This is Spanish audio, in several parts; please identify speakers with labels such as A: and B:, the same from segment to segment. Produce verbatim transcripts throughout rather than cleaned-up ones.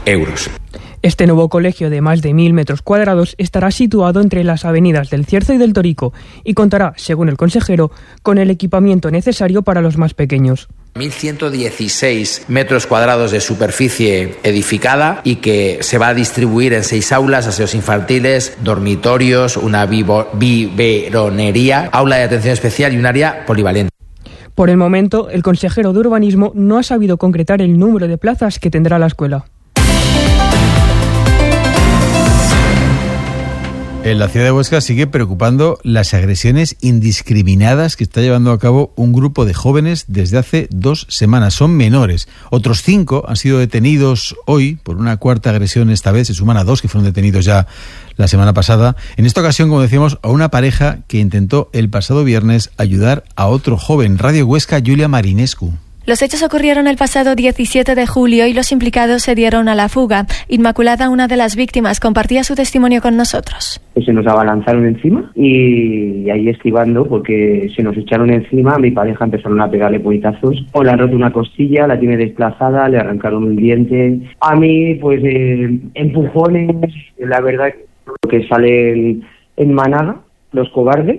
A: euros.
B: Este nuevo colegio de más de mil metros cuadrados estará situado entre las avenidas del Cierzo y del Torico y contará, según el consejero, con el equipamiento necesario para los más pequeños.
A: mil ciento dieciséis metros cuadrados de superficie edificada y que se va a distribuir en seis aulas, aseos infantiles, dormitorios, una vivo, biberonería, aula de atención especial y un área polivalente.
B: Por el momento, el consejero de Urbanismo no ha sabido concretar el número de plazas que tendrá la escuela.
C: En la ciudad de Huesca sigue preocupando las agresiones indiscriminadas que está llevando a cabo un grupo de jóvenes desde hace dos semanas. Son menores. Otros cinco han sido detenidos hoy por una cuarta agresión. Esta vez se suman a dos que fueron detenidos ya la semana pasada. En esta ocasión, como decíamos, a una pareja que intentó el pasado viernes ayudar a otro joven. Radio Huesca, Julia Marinescu.
D: Los hechos ocurrieron el pasado diecisiete de julio y los implicados se dieron a la fuga. Inmaculada, una de las víctimas, compartía su testimonio con nosotros.
E: Se nos abalanzaron encima y ahí esquivando, porque se nos echaron encima, mi pareja empezaron a pegarle puñetazos. O le han roto una costilla, la tiene desplazada, le arrancaron un diente. A mí, pues, eh, empujones, la verdad que salen en manada. Los cobardes,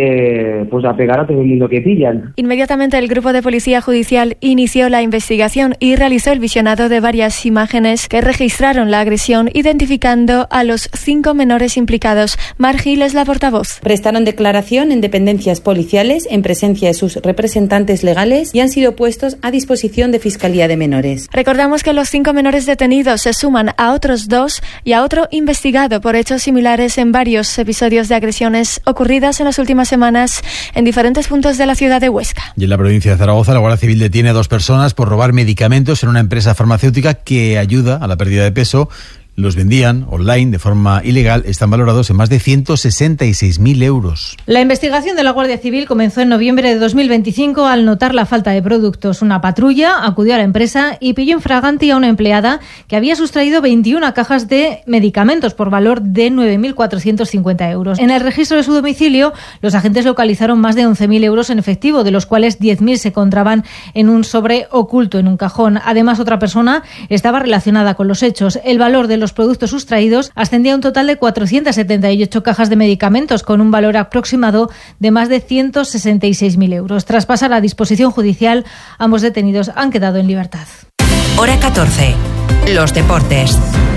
E: eh, pues a pegar a todo el mundo que pillan.
D: Inmediatamente el grupo de policía judicial inició la investigación y realizó el visionado de varias imágenes que registraron la agresión, identificando a los cinco menores implicados. Mar Gil es la portavoz.
F: Prestaron declaración en dependencias policiales en presencia de sus representantes legales y han sido puestos a disposición de Fiscalía de Menores.
D: Recordamos que los cinco menores detenidos se suman a otros dos y a otro investigado por hechos similares en varios episodios de agresiones ocurridas en las últimas semanas en diferentes puntos de la ciudad de Huesca.
C: Y en la provincia de Zaragoza, la Guardia Civil detiene a dos personas por robar medicamentos en una empresa farmacéutica que ayuda a la pérdida de peso. Los vendían online de forma ilegal, están valorados en más de ciento sesenta y seis mil euros.
G: La investigación de la Guardia Civil comenzó en noviembre de dos mil veinticinco al notar la falta de productos. Una patrulla acudió a la empresa y pilló en fragante a una empleada que había sustraído veintiuna cajas de medicamentos por valor de nueve mil cuatrocientos cincuenta euros. En el registro de su domicilio, los agentes localizaron más de once mil euros en efectivo, de los cuales diez mil se encontraban en un sobre oculto en un cajón. Además, otra persona estaba relacionada con los hechos. El valor de los productos sustraídos ascendía a un total de cuatrocientas setenta y ocho cajas de medicamentos con un valor aproximado de más de ciento sesenta y seis mil euros. Tras pasar a disposición judicial, ambos detenidos han quedado en libertad.
H: Hora catorce. Los deportes.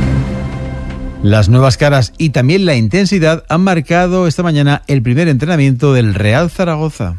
C: Las nuevas caras y también la intensidad han marcado esta mañana el primer entrenamiento del Real Zaragoza.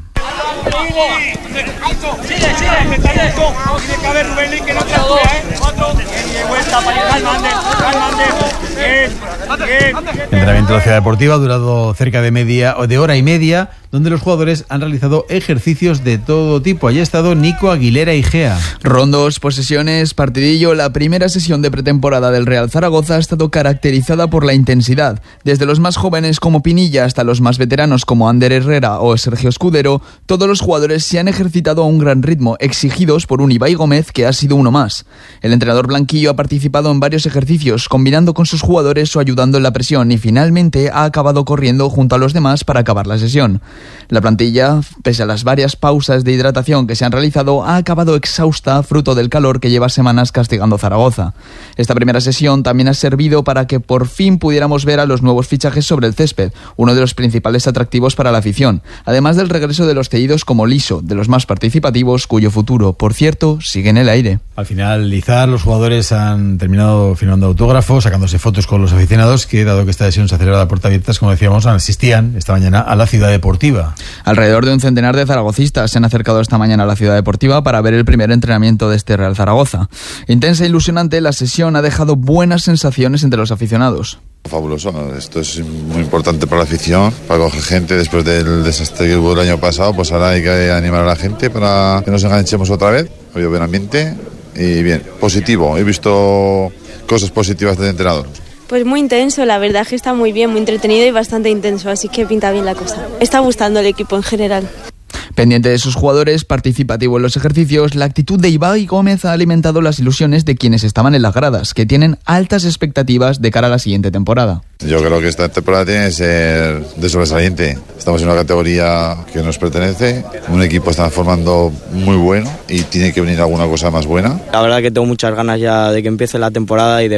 C: Entrenamiento de la Ciudad Deportiva ha durado cerca de media o de hora y media, donde los jugadores han realizado ejercicios de todo tipo. Allí ha estado Nico Aguilera Igea.
I: Rondos, posesiones, partidillo. La primera sesión de pretemporada del Real Zaragoza ha estado caracterizada por la intensidad. Desde los más jóvenes como Pinilla hasta los más veteranos como Ander Herrera o Sergio Escudero, todos los jugadores se han ejercitado a un gran ritmo, exigidos por un Ibai Gómez que ha sido uno más. El entrenador blanquillo ha participado en varios ejercicios, combinando con sus jugadores o ayudando en la presión, y finalmente ha acabado corriendo junto a los demás para acabar la sesión. La plantilla, pese a las varias pausas de hidratación que se han realizado, ha acabado exhausta, fruto del calor que lleva semanas castigando Zaragoza. Esta primera sesión también ha servido para que por fin pudiéramos ver a los nuevos fichajes sobre el césped, uno de los principales atractivos para la afición, además del regreso de los cedidos como Liso, de los más participativos, cuyo futuro, por cierto, sigue en el aire.
C: Al finalizar, los jugadores han terminado firmando autógrafos, sacándose fotos con los aficionados que, dado que esta sesión se acelera a puerta abierta, como decíamos, asistían esta mañana a la Ciudad Deportiva.
I: Alrededor de un centenar de zaragocistas se han acercado esta mañana a la Ciudad Deportiva para ver el primer entrenamiento de este Real Zaragoza. Intensa e ilusionante, la sesión ha dejado buenas sensaciones entre los aficionados.
J: Fabuloso, esto es muy importante para la afición, para coger gente después del desastre que hubo el año pasado. Pues ahora hay que animar a la gente para que nos enganchemos otra vez. Ha habido buen ambiente y bien, positivo. He visto cosas positivas del entrenador.
K: Pues muy intenso, la verdad es que está muy bien, muy entretenido y bastante intenso, así que pinta bien la cosa. Está gustando el equipo en general.
I: Pendiente de sus jugadores, participativo en los ejercicios, la actitud de Ibai Gómez ha alimentado las ilusiones de quienes estaban en las gradas, que tienen altas expectativas de cara a la siguiente temporada.
J: Yo creo que esta temporada tiene que ser de sobresaliente. Estamos en una categoría que nos pertenece, un equipo está formando muy bueno y tiene que venir alguna cosa más buena.
L: La verdad que tengo muchas ganas ya de que empiece la temporada y de